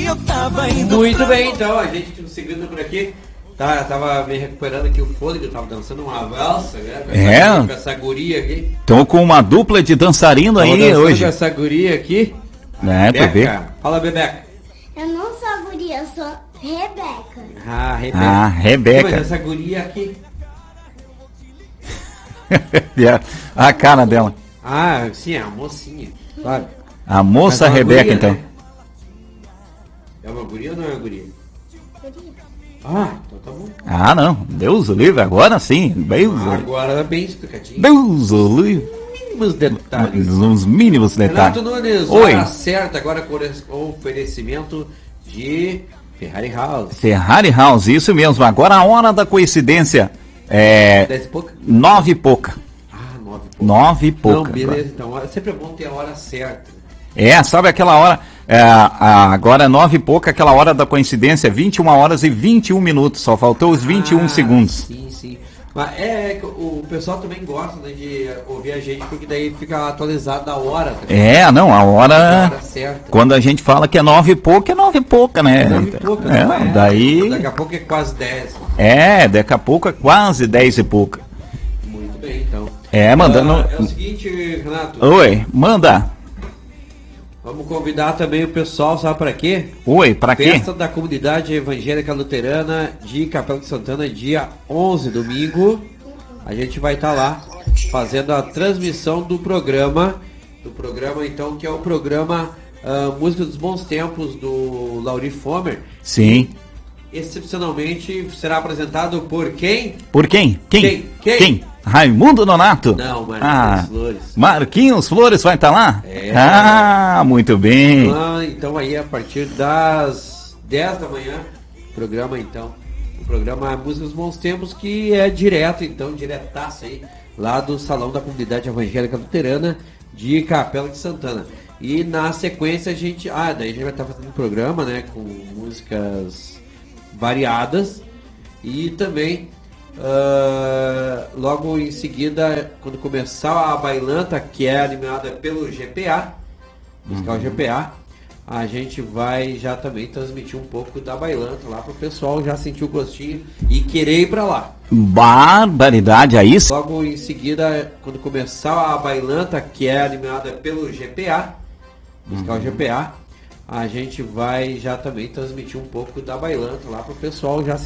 eu tava indo. Muito bem, então, a gente seguindo por aqui. Tava me recuperando aqui o fôlego, tava dançando uma valsa, né? Com essa guria aqui. Tô com uma dupla de dançarino aí hoje. Com essa guria aqui. Bebeca. Fala, Bebeca. Eu não sou a guria, eu sou Rebeca. Rebeca. Mas essa guria aqui. A cara dela. Sim, é a mocinha. Claro. A moça Rebeca, guria, então. Né? É uma guria ou não é uma guria? Guria. Então tá bom. Não. Deus o livre, agora sim. Agora bem explicadinho. Deus o livre. Mínimos detalhes. Nos mínimos detalhes. Renato Nunes, hora certa agora com oferecimento de Ferrari House. Ferrari House, isso mesmo. Agora a hora da coincidência. 10 e pouca? 9 e pouca. 9 e pouca. Não, beleza, então. Sempre é bom ter a hora certa. Sabe aquela hora, agora é 9 e pouca, aquela hora da coincidência, 21 horas e 21 minutos, só faltou os 21 segundos. Sim. Mas o pessoal também gosta, né, de ouvir a gente, porque daí fica atualizado a hora. Também. A hora certa. Quando a gente fala que é 9 e pouca, é 9 e pouca, né? 9 e pouca, daí... Daqui a pouco é quase 10. Daqui a pouco é quase 10 e pouca. Muito bem, então. Mandando... É o seguinte, Renato. Oi, manda. Vamos convidar também o pessoal, sabe para quê? Para quê? Festa da Comunidade Evangélica Luterana de Capela de Santana, dia 11, domingo. A gente vai estar lá fazendo a transmissão do programa então, que é o programa Música dos Bons Tempos do Lauri Fomer. Sim. Excepcionalmente será apresentado por quem? Por quem? Quem? Raimundo Nonato? Não, Marquinhos Flores. Marquinhos Flores vai estar lá? Muito bem. Então aí a partir das 10 da manhã, o programa Música dos Bons Tempos, que é diretaço aí, lá do Salão da Comunidade Evangélica Luterana de Capela de Santana. E na sequência a gente vai estar fazendo um programa, né, com músicas variadas e também logo em seguida, quando começar a bailanta, que é animada pelo GPA, musical GPA, a gente vai já também transmitir um pouco da bailanta lá pro pessoal já sentir o gostinho e querer ir pra lá. Barbaridade, aí. Logo em seguida, quando começar a bailanta, que é animada pelo GPA, musical GPA, a gente vai já também transmitir um pouco da bailanta lá pro pessoal já